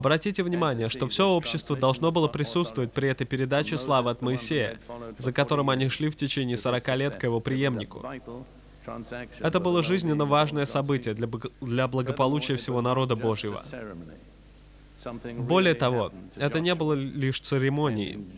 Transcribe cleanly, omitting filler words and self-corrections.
Обратите внимание, что все общество должно было присутствовать при этой передаче славы от Моисея, за которым они шли в течение 40 лет к его преемнику. Это было жизненно важное событие для благополучия всего народа Божьего. Более того, это не было лишь церемонией.